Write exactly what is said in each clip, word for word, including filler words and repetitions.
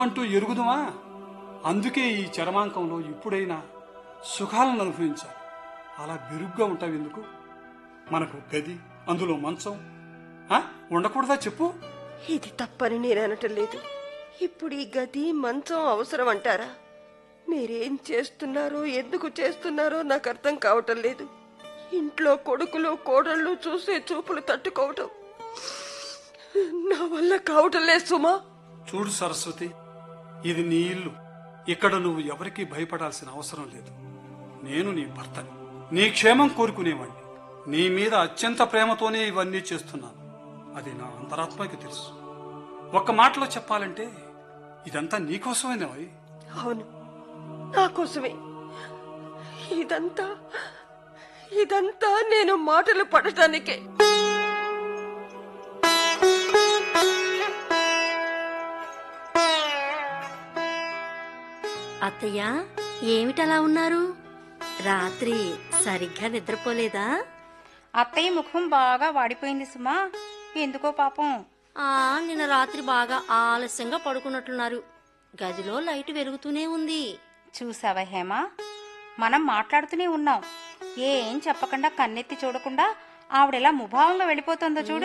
అంటూ ఎరుగుదుమా? అందుకే ఈ చరమాంకంలో ఇప్పుడైనా సుఖాలను అనుభవించాలి. అలా బిరుగ్గా ఉంటావు ఎందుకు? మనకు గది, అందులో మంచం ఆ? ఉండకూడదా చెప్పు? ఇది తప్పని నేను అనటం లేదు. ఇప్పుడు ఈ గది మంచం అవసరం అంటారా? మీరేం చేస్తున్నారో ఎందుకు చేస్తున్నారో నాకు అర్థం కావటం లేదు. ఇంట్లో కొడుకులు కోడళ్ళు చూసే చూపులు తట్టుకోవటం నా వల్ల కావటం లేదు సుమా. చూడు సరస్వతి, ఇది నీ ఇల్లు. ఇక్కడ నువ్వు ఎవరికీ భయపడాల్సిన అవసరం లేదు. నేను నీ భర్తని, నీ క్షేమం కోరుకునేవాణ్ణి. నీ మీద అత్యంత ప్రేమతోనే ఇవన్నీ చేస్తున్నాను. అది నా అంతరాత్మకి తెలుసు. ఒక్క మాటలో చెప్పాలంటే ఇదంతా నీకోసమేనోయ్. అవును, నా కోసమే. ఇదంతా ఇదంతా నేను మాటలు పడటానికే. అత్తయ్య, ఏమిటలా ఉన్నారు? రాత్రి సరిగ్గా నిద్రపోలేదా? అత్తయ్య ముఖం బాగా వాడిపోయింది సుమా. ఎందుకో పాపం. ఆ నిన్న రాత్రి బాగా ఆలస్యంగా పడుకున్నట్లున్నారు. గదిలో లైట్ వెలుగుతూనే ఉంది. చూసావా హేమ, మనం మాట్లాడుతూనే ఉన్నాం. ఏం చెప్పకుండా కన్నెత్తి చూడకుండా ఆవిడెలా ముభావంగా వెళ్ళిపోతుందో చూడు.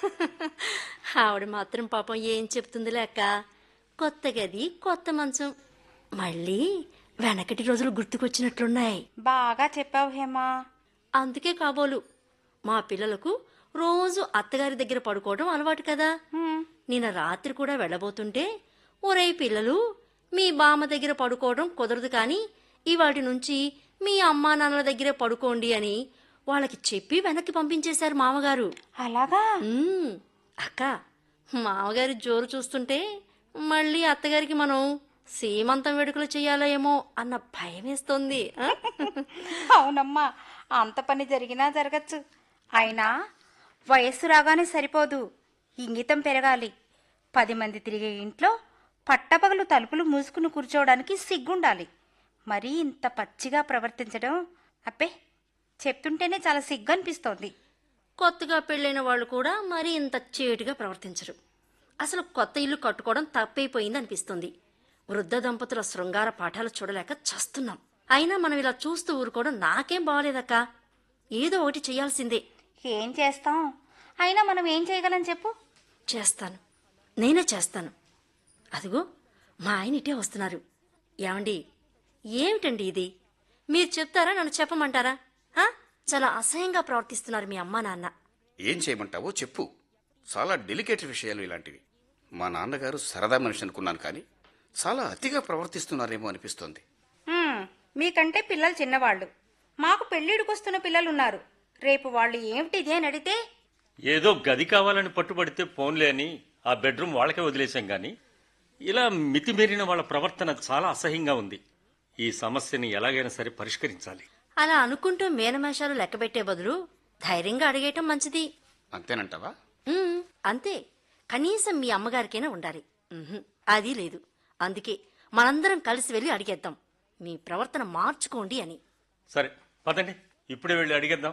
ఆవిడ మాత్రం పాపం ఏం చెప్తుంది లేక. కొత్త గది, కొత్త మంచం, మళ్ళీ వెనకటి రోజులు గుర్తుకొచ్చినట్లున్నాయి. బాగా చెప్పావు హేమ. అందుకే కాబోలు మా పిల్లలకు రోజు అత్తగారి దగ్గర పడుకోవడం అలవాటు కదా. నిన్న రాత్రి కూడా వెళ్ళబోతుంటే, ఒరే పిల్లలు, మీ బామ్మ దగ్గర పడుకోవడం కుదరదు కానీ ఇవాటి నుంచి మీ అమ్మా నాన్నల దగ్గరే పడుకోండి అని వాళ్ళకి చెప్పి వెనక్కి పంపించేశారు మామగారు. అలాగా? ఉమ్, అక్క, మామగారి జోరు చూస్తుంటే మళ్ళీ అత్తగారికి మనం సీమంతం వేడుకలు చెయ్యాలో ఏమో అన్న భయం వేస్తోంది. ఆ? అవునమ్మా, అంత పని జరిగినా జరగచ్చు. అయినా వయస్సు రాగానే సరిపోదు, ఇంగితం పెరగాలి. పది మంది తిరిగే ఇంట్లో పట్టపగలు తలుపులు మూసుకుని కూర్చోవడానికి సిగ్గుండాలి. మరీ ఇంత పచ్చిగా ప్రవర్తించడం అబ్బే, చెప్తుంటేనే చాలా సిగ్గు అనిపిస్తోంది. కొత్తగా పెళ్ళైన వాళ్ళు కూడా మరీ ఇంత చేటుగా ప్రవర్తించరు. అసలు కొత్త ఇల్లు కట్టుకోవడం తప్పైపోయింది అనిపిస్తుంది. వృద్ధ దంపతుల శృంగార పాఠాలు చూడలేక చస్తున్నాం. అయినా మనం ఇలా చూస్తూ ఊరుకోవడం నాకేం బాగోలేదక్క. ఏదో ఒకటి చెయ్యాల్సిందే. ఏం చేస్తాం? అయినా మనం ఏం చేయగలం చెప్పు? చేస్తాను, నేనే చేస్తాను. అదిగో మా ఆయన ఇటే వస్తున్నారు. ఏమండి, ఏమిటండి ఇది? మీరు చెప్తారా, నన్ను చెప్పమంటారా? హా? చాలా అసహ్యంగా ప్రవర్తిస్తున్నారు మీ అమ్మా నాన్న. ఏం చేయమంటావో చెప్పు. చాలా డెలికేట్ విషయాలు ఇలాంటివి. మా నాన్నగారు సరదా మనిషి అనుకున్నాను, కానీ చాలా అతిగా ప్రవర్తిస్తున్నారేమో అనిపిస్తోంది. హ్మ్, మీకంటే పిల్లలు చిన్నవాళ్ళు. మాకు పెళ్ళిడికొస్తున్న పిల్లలున్నారు. రేపు వాళ్ళు ఏమిటిది అని అడిగితే, ఏదో గది కావాలని పట్టుబడితే పోన్లే అని ఆ బెడ్రూమ్ వాళ్ళకే వదిలేశాం గాని ఇలా మితిమీరిన వాళ్ళ ప్రవర్తన చాలా అసహ్యంగా ఉంది. ఈ సమస్యని ఎలాగైనా సరే పరిష్కరించాలి. అలా అనుకుంటూ మేనమేషాలు లెక్కబెట్టే బదులు ధైర్యంగా అడిగేయటం మంచిది. అంతేనంటావా? ఉమ్, అంతే. కనీసం మీ అమ్మగారికైనా ఉండాలి. ఉహుం, అది లేదు. అందుకే మనందరం కలిసి వెళ్ళి అడిగేద్దాం, మీ ప్రవర్తన మార్చుకోండి అని. సరే పదండి, ఇప్పుడే వెళ్ళి అడిగేద్దాం.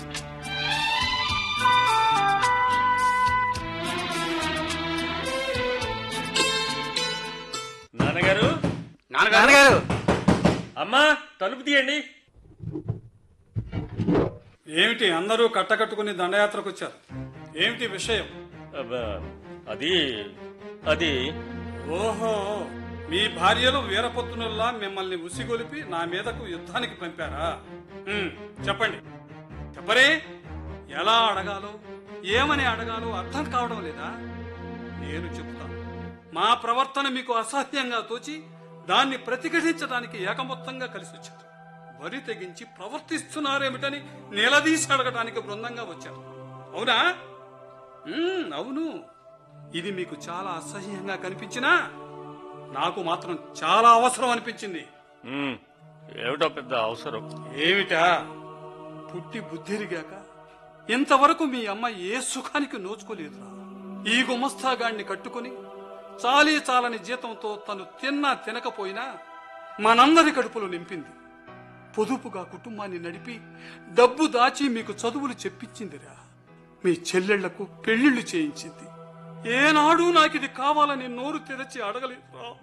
నాన్నగారు, నాన్నగారు, అమ్మా, తలుపు తీయండి. ఏమిటి అందరూ కట్టకట్టుకుని దండయాత్రకు వచ్చారు? ఏమిటి విషయం? అబ్బా, అది అది ఓహో, మీ భార్యలు వీరపత్నుల్లా మిమ్మల్ని ఉసిగొలిపి నా మీదకు యుద్ధానికి పంపారా? ఉమ్, చెప్పండి, చెప్పరే. ఎలా అడగాలో, ఏమని అడగాలో అర్థం కావడం లేదా? నేను చెప్తాను. మా ప్రవర్తన మీకు అసహ్యంగా తోచి దాన్ని ప్రతిఘటించడానికి ఏకమొత్తంగా కలిసి వచ్చారు. వరి తెగించి ప్రవర్తిస్తున్నారేమిటని నిలదీసి అడగటానికి బృందంగా వచ్చారు. అవునా? ఉమ్, అవును. ఇది మీకు చాలా అసహ్యంగా కనిపించినా నాకు మాత్రం చాలా అవసరం అనిపించింది. ఉమ్, ఏమిటో పెద్ద అవసరం. ఏమిటా? పుట్టి బుద్ధిరిగాక ఇంతవరకు మీ అమ్మ ఏ సుఖానికి నోచుకోలేదురా. ఈ గుమస్తాగాడిని కట్టుకుని చాలీ చాలని జీతంతో తను తిన్నా తినకపోయినా మనందరి కడుపులు నింపింది. పొదుపుగా కుటుంబాన్ని నడిపి డబ్బు దాచి మీకు చదువులు చెప్పించిందిరా. మీ చెల్లెళ్లకు పెళ్లిళ్లు చేయించింది. ఏనాడు నాకిది కావాలని నోరు తెరచి అడగలేదురా.